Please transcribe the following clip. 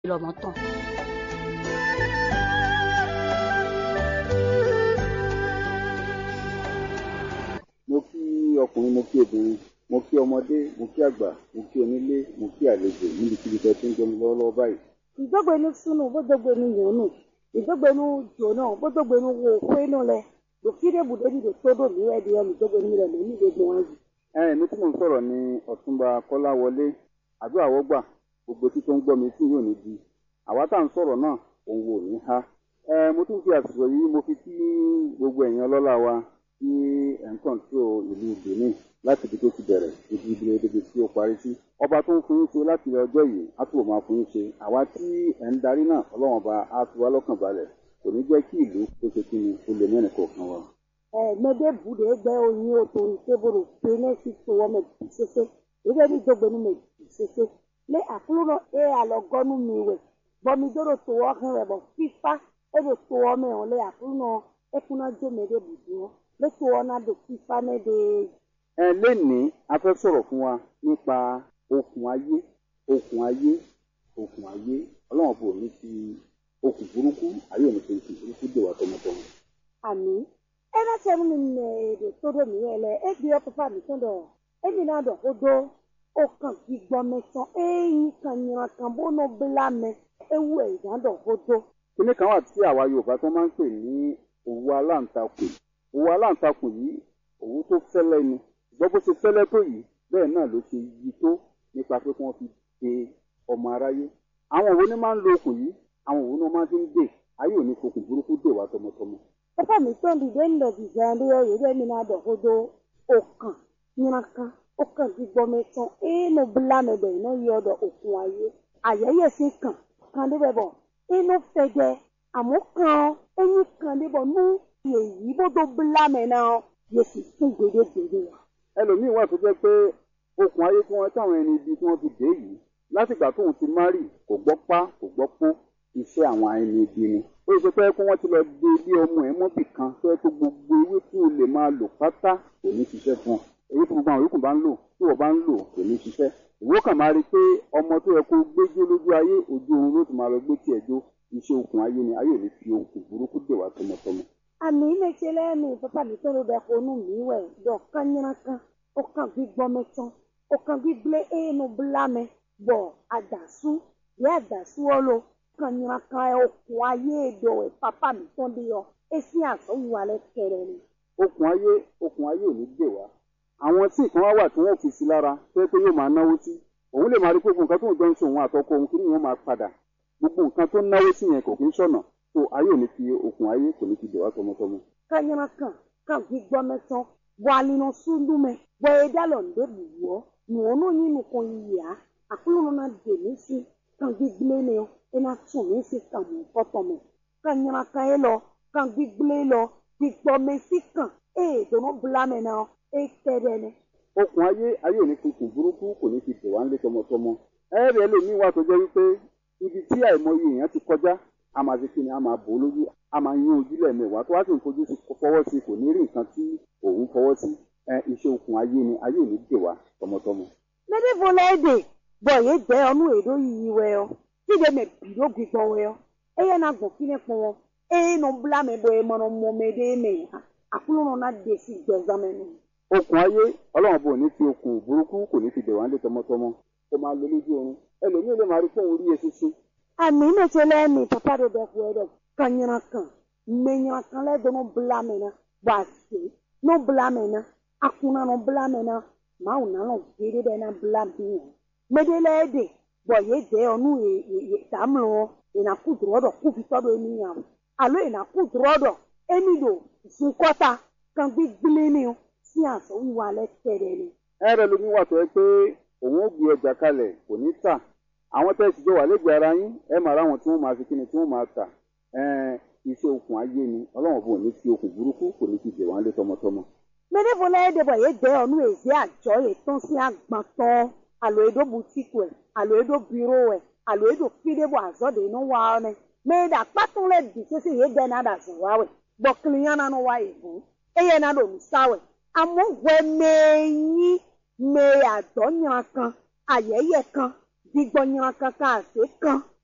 lọ́mọ tán. Mo kí ọkùnrin, mo kí obìnrin, mo kí ọmọdé, mo kí àgbà, mo kí onílé, mo kí àlejò níbikíbi tó ti ń jẹun lọ́wọ́lọ́wọ́ báyìí. Ìgbọ́gbẹ́nu sunu bódógbẹ́nu yòónù, ìgbọ́gbẹ́nu jòónù bódógbẹ́nu wo kwenu lẹ, lòkìdé bùdóni lè tó dòmí rẹ̀ di ẹnu ìgbọ́gbẹ́nu rẹ̀ lóní gbogbo wọn yìí. Èmi tí mò ń sọ̀rọ̀ ni Ọ̀túnba Kọ́láwọlé, àdúrà wọ́gbà, gbogbo tí tó ń gbọ́ mi tí yóò ní di. Àwa tá à ń sọ̀rọ̀ náà, òun wò ní há. Mo tún fi àsìkò yìí mo fi kí gbogbo ẹ̀yin ọlọ́lá wa tí ẹ̀ ń kọ̀ǹtró ìlú Benin láti ibi tó ti bẹ̀rẹ̀ ibi tí ó parí sí. Ọba tó ń fún yín ṣe láti ọjọ́ yìí á túbọ̀ máa fún yín ṣe. Àwa tí ẹ̀ ń darí náà Ọlọ́run ọba á fi wá lọ́kàn balẹ̀. Kò ní jẹ́ kí ìlú tó ṣe kí ni ó lè mẹ́rin kọ̀ọ̀kan wa. Mede bude gbe onye oto tebụl tene si tụọ me sese ebe ni dogbenu me sese le akụlụ e alọgọnu miwe bọmidoro tụọ hịrị bụ fifa ebe tụọ me ole akụlụ ekuna jo mede budu le tụọ na do fifa mede. Lénìí a fẹ́ sọ̀rọ̀ fún wa nípa okùn ayé Ọlọ́run bò ní fi okùn burúkú ayé ò ní fi okùn burúkú dè wá tọmọtọmọ. Àmín. Ena chemu ni de todo mi ele e bi o papa mi tondo e mi na do odo o kan ki gbo metan e yin kan ni kan bo no bla me e wu e dan do odo. Kíní kan wà tí àwa Yorùbá tó máa ń pè ní òwú aláǹtakùn. Òwú aláǹtakùn yìí òwú tó fẹ́lẹ́ ni. Gbọ́ bó ṣe fẹ́lẹ́ tó yìí bẹ́ẹ̀ náà ló ṣe yí tó nípa pé kí wọ́n fi de ọmọ aráyé. Àwọn òwú ni máa ń lo okùn yìí, àwọn òwú náà máa fi ń dè. Ayé ò ní fokùn burúkú dè wá tọmọtọmọ. Papa mi tondi de ndo di zande yo ye mi na do odo o kan nyaka o kan ki gbo metan e no bla me be no yo do okun aye ayeye si kan de be bo e no fege amokan eyin kan de bo nu ye yi bo do bla me na ye si tun gbede wa. Ẹlòmíì wà tó jẹ́ pé okùn ayé tí wọ́n táwọn ẹni ibi tí wọ́n fi dé yìí látìgbà tóun ti márì kò gbọ́ pá kò gbọ́ pó iṣẹ́ àwọn ẹni ibi ni. Ó ṣe pé kí wọ́n ti lọ de ilé ọmọ ẹ̀ mọ́bì kan tó yẹ kó gbogbo ewé tí o lè máa lò pátá kò ní ṣiṣẹ́ fún ọ. Èyí tí gbogbo àwọn yòókù bá ń lò tí wọ́n bá ń lò kò ní ṣiṣẹ́. Ìwọ kàn máa rí i pé ọmọ tó yẹ kó gbéjó lójú ayé ojú oorun ló ti máa lọ gbé tiẹ̀ jó. Iṣẹ́ okùn ayé ni ayé ò ní fi okùn burúkú dè wá tọmọtọmọ. Àmì ilé ṣe lẹ́nu papa mi tó ló bẹ kónú mi wẹ̀ dọ̀ kányánká ó kàn gbígbọ́ mẹ́tán ó kàn gbígbé éénu blámẹ́ bọ̀ àdàsú yẹ àdàsú ọlọ kányánká okùn ayé èdò ẹ̀ papa mi tó bí yọ èsì àsọ̀wù alẹ́ kẹrẹ ni. Okùn ayé ò ní dè wá. Àwọn tí nǹkan wá wà tí wọ́n fi sí lára tó yẹ pé yóò máa náwó sí. Òun lè máa rí pé gbogbo nǹkan tó ń jọ ń ṣe òun àtọkọ òun kí ni wọ́n máa padà. Gbogbo nǹkan tó náwó sí yẹn kò kí ń ṣọ̀nà. So ayé ò ní fi okùn ayé kò ní fi dè wá tọmọtọmọ. Kányánká kàn gbígbọ́ mẹ́tán bọ̀ alinu sundume bọ̀ ẹja lọ ndé buwọ́ nùwọ́nù yín kan yíyá àkúlù náà dè mí sí kàn gbígbé ni ọ ẹna tún mí sí kàn mú fọ́tọ̀ mọ́ kányánká ẹ lọ kàn gbígbé lọ gbígbọ́ mí sí kàn dùnú blámẹ̀ náà tẹ́rẹ̀ ni. Okùn ayé ò ní fi okùn burúkú kò ní fi dè wá ńlé tọmọtọmọ. Ẹ̀rẹ̀ ẹlòmíì wà tó jẹ́ wípé ibi tí àìmọye èèyàn ti kọjá a máa ṣe kí ni a máa bò ó lójú a máa yín ojú lẹ́ẹ̀mẹwàá tó wá sì ń fojú fọwọ́ sí kò ní rí nǹkan tí òun fọwọ́ sí. Iṣẹ́ okùn ayé ni ayé ò ní dè wá tọmọtọmọ. Mẹ́bí fúnlẹ̀ èdè bọ̀ yé jẹ́ ọnú èdò yìí wẹ̀ ọ́ tíde mẹ́ bìrò gbígbọ́ wẹ̀ ọ́ ẹ̀yẹ náà gbọ̀n kí ni pọ̀ wọn ẹ̀yẹ náà bla mẹ́ bọ̀ ẹ̀ mọ̀nà mọ̀ mẹ́dé mẹ́ àkúlù náà dé sí gbẹ̀zámẹ́ nù. Okùn ayé Ọlọ́run bò ní fi okùn burúkú kò ní fi dè wá ńlé tọmọtọmọ kó máa lo lójú oorun ẹlòmíì lè máa rí fóun rí eṣinṣin. Àmì mẹ́tẹ́ lẹ́nu papa de bẹ̀ fún ẹ̀rọ kányánká mẹ́nyánká lẹ́dọ̀ ní bla mẹ́ náà wà sí ní bla mẹ́ náà akuna ní bla mẹ́ náà máa náà lọ gbére bẹ́ẹ̀ náà bla mẹ́ yẹn. Mẹ́dẹ́lẹ́ èdè bọ̀ yé jẹ́ ọ̀nù ìtàmúlò ìnàkúdùrọ̀dọ̀ kú fi tọ́dọ̀ ẹni yàn àlọ́ ìnàkúdùrọ̀dọ̀ ẹni dò sunkọ́ta kan gbígbélé ni ó sí àṣọ wíwá alẹ́ tẹ̀rẹ̀ ni. Ẹ̀rẹ̀ lómi wà tó yẹ pé òun ó gbé ọjà kalẹ̀ kò ní tà. Àwọn tẹ́sí jọ wà lẹ́gbẹ̀ẹ́ ara yín ẹ máa ráwọn tí wọ́n máa fi kíni tí wọ́n máa tà. Iṣẹ́ okùn ayé ni Ọlọ́run bò ní fi okùn burúkú kò ní fi dè wá ńlé tọmọtọmọ. Mẹ́dẹ́fọ́lẹ́ èdè bọ̀ yé jẹ́ ọ̀nù èzí àjọ ètò sí àgbàtàn àlọ́ èdò bùtíkù ẹ̀ àlọ́ èdò bírò ẹ̀ àlọ́ èdò fídébọ̀ àzọ́dẹ̀ inú wa ọ̀nẹ́ mẹ́ẹ̀dà pátúnlẹ̀ dì sẹ́sẹ́ yé jẹ́ náà dàzọ̀wáwẹ̀ bọ̀kìlìyàn náà wá ìbò ẹ̀yẹ náà lò ní sáwẹ̀ àmúwẹ̀ mẹ́ẹ̀yìn mẹ́ẹ̀ àdọ́nyàn kan àyẹ̀yẹ̀ kan gbígbọ́nyàn kan káàsì kan